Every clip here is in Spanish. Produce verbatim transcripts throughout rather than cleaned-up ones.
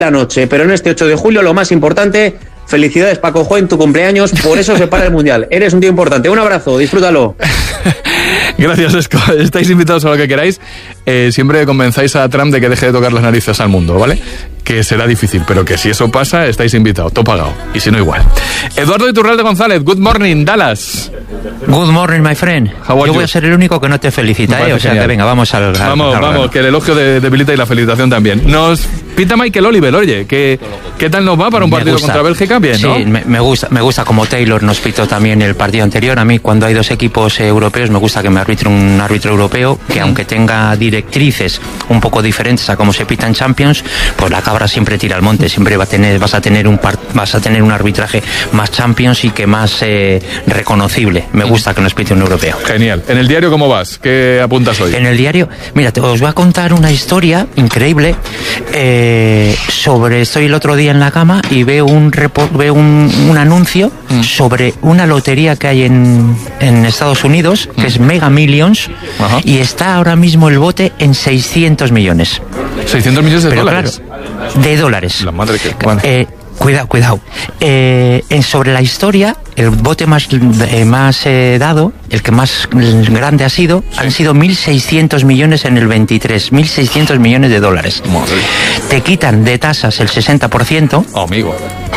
la noche, pero en este ocho de julio lo más importante, felicidades Paco Jo en tu cumpleaños, por eso se para el Mundial. Eres un tío importante, un abrazo, disfrútalo. Gracias, Esco. Estáis invitados a lo que queráis. Eh, siempre convenzáis a Trump de que deje de tocar las narices al mundo, ¿vale? Que será difícil, pero que si eso pasa, estáis invitados, todo pagado. Y si no, igual. Eduardo Iturralde González, good morning, Dallas. Good morning, my friend. Yo voy you? a ser el único que no te felicita, ¿eh? O sea, genial. Que venga, vamos al... al vamos, al vamos, que el elogio de, debilita y la felicitación también. Nos pita Michael Oliver, oye, ¿qué, qué tal nos va para un me partido gusta. contra Bélgica? Bien, sí, ¿no? Sí, me, me gusta, me gusta como Taylor nos pitó también el partido anterior. A mí, cuando hay dos equipos eh, europeos, me gusta que me arbitre un árbitro europeo, que mm. aunque tenga directrices un poco diferentes a cómo se pita en Champions, pues la cabra siempre tira al monte, siempre va a tener, vas a tener un par, vas a tener un arbitraje más Champions y que más eh, reconocible. Me gusta que nos pite un europeo. Genial. ¿En el diario cómo vas? ¿Qué apuntas hoy? En el diario, mira, te, os voy a contar una historia increíble eh, sobre, estoy el otro día en la cama y veo un report, veo un, un anuncio mm. sobre una lotería que hay en, en Estados Unidos, que mm. es Mega Millions. Ajá. Y está ahora mismo el bote en seiscientos millones. seiscientos millones de Pero dólares. Claro, de dólares. La madre que... Bueno. Eh, cuidado, cuidado. Eh, en, sobre la historia, el bote más, eh, más eh, dado, el que más grande ha sido, sí. han sido mil seiscientos millones en el veintitrés. mil seiscientos millones de dólares. Madre. Te quitan de tasas el sesenta por ciento. Oh, amigo.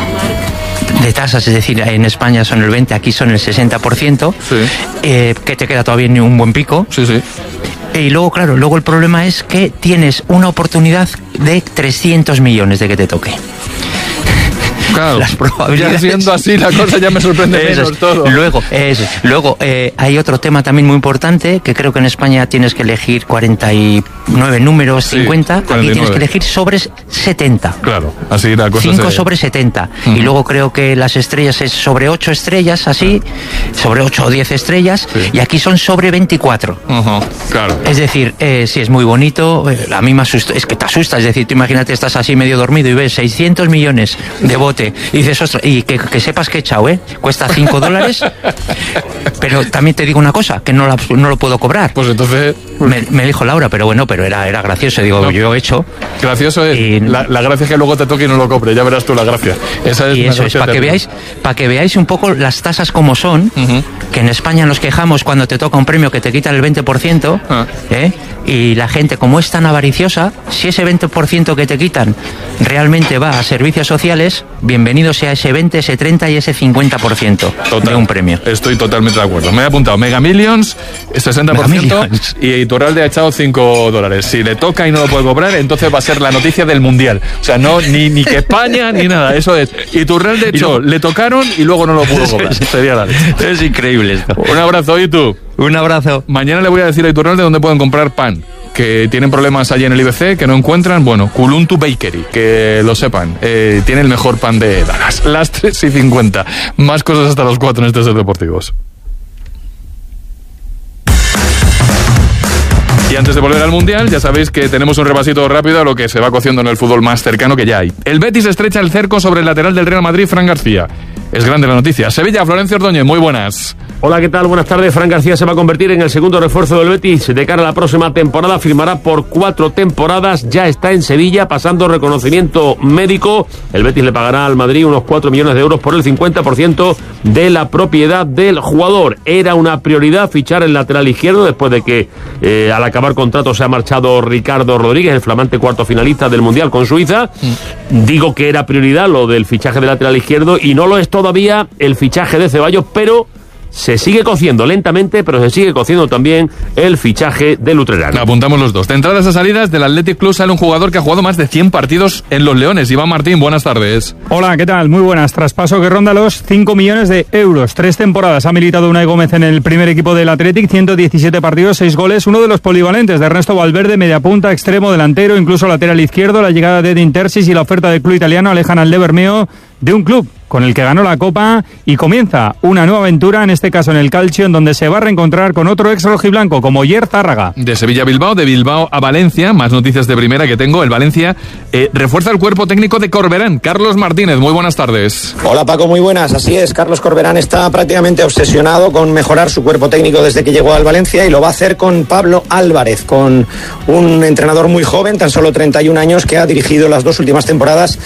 De tasas, es decir, en España son el veinte, aquí son el sesenta por ciento, sí. eh, que te queda todavía ni un buen pico. Sí, sí. Y luego, claro, luego el problema es que tienes una oportunidad de trescientos millones de que te toque. Claro, las probabilidades. Ya siendo así, la cosa ya me sorprende menos es, todo. Luego, es, luego eh, hay otro tema también muy importante, que creo que en España tienes que elegir cuarenta y nueve números, sí, cincuenta, cuarenta y nueve. Aquí tienes que elegir sobres setenta. Claro, así la cosa. cinco se... sobre setenta. Uh-huh. Y luego creo que las estrellas es sobre ocho estrellas, así, sobre ocho o diez estrellas, sí. y aquí son sobre veinticuatro. Uh-huh. Claro. Es decir, eh, sí, es muy bonito, eh, a mí me asusta, es que te asusta, es decir, tú imagínate, estás así medio dormido y ves seiscientos millones de bote. Y dices, ostras, y que, que sepas que he echado, ¿eh? Cuesta cinco dólares, pero también te digo una cosa, que no, la, no lo puedo cobrar. Pues entonces... Me, me dijo Laura, pero bueno, pero era, era gracioso, digo, no. yo he hecho... Gracioso es, y, la, la gracia es que luego te toque y no lo compre, ya verás tú la gracia. Esa es y eso es, para que veáis, para que veáis un poco las tasas como son, uh-huh. que en España nos quejamos cuando te toca un premio que te quitan el veinte por ciento, uh. ¿eh? Y la gente, como es tan avariciosa, si ese veinte por ciento que te quitan realmente va a servicios sociales, bienvenido sea ese veinte, ese treinta y ese cincuenta por ciento Total, de un premio. Estoy totalmente de acuerdo. Me he apuntado Mega Millions, sesenta por ciento, Mega Millions. Y Iturralde ha echado cinco dólares. Si le toca y no lo puede cobrar, entonces va a ser la noticia del Mundial. O sea, no ni, ni que España ni nada. Eso es. Iturralde echó, no... le tocaron y luego no lo pudo cobrar. Sería la leche. Es increíble esto. Un abrazo, ¿y tú? Un abrazo. Mañana le voy a decir a Iturralde dónde pueden comprar pan. Que tienen problemas allí en el I B C, que no encuentran. Bueno, Kuluntu Bakery, que lo sepan. Eh, tiene el mejor pan de Dallas. Las tres y cincuenta. Más cosas hasta los cuatro en estos deportivos. Y antes de volver al Mundial, ya sabéis que tenemos un repasito rápido a lo que se va cociendo en el fútbol más cercano que ya hay. El Betis estrecha el cerco sobre el lateral del Real Madrid, Fran García. Es grande la noticia. Sevilla, Florencio Ordóñez, muy buenas. Hola, ¿qué tal? Buenas tardes. Fran García se va a convertir en el segundo refuerzo del Betis de cara a la próxima temporada. Firmará por cuatro temporadas. Ya está en Sevilla pasando reconocimiento médico. El Betis le pagará al Madrid unos cuatro millones de euros por el cincuenta por ciento de la propiedad del jugador. Era una prioridad fichar el lateral izquierdo después de que eh, al acabar contrato se ha marchado Ricardo Rodríguez, el flamante cuarto finalista del Mundial con Suiza. Mm. Digo que era prioridad lo del fichaje de lateral izquierdo y no lo es todavía el fichaje de Ceballos, pero se sigue cociendo lentamente, pero se sigue cociendo también el fichaje del utrerano. Apuntamos los dos. De entradas a salidas, del Athletic Club sale un jugador que ha jugado más de cien partidos en los Leones. Iván Martín, buenas tardes. Hola, ¿qué tal? Muy buenas. Traspaso que ronda los cinco millones de euros. Tres temporadas ha militado Unai Gómez en el primer equipo del Athletic, ciento diecisiete partidos, seis goles, uno de los polivalentes de Ernesto Valverde, mediapunta, extremo, delantero, incluso lateral izquierdo. La llegada de Edin Terzic y la oferta del club italiano alejan al de Bermeo de un club con el que ganó la Copa, y comienza una nueva aventura, en este caso en el Calcio, en donde se va a reencontrar con otro ex rojiblanco, como Oyer Zárraga. De Sevilla a Bilbao, de Bilbao a Valencia, más noticias de primera que tengo. El Valencia eh, refuerza el cuerpo técnico de Corberán. Carlos Martínez, muy buenas tardes. Hola Paco, muy buenas. Así es, Carlos Corberán está prácticamente obsesionado con mejorar su cuerpo técnico desde que llegó al Valencia, y lo va a hacer con Pablo Álvarez, con un entrenador muy joven, tan solo treinta y un años, que ha dirigido las dos últimas temporadas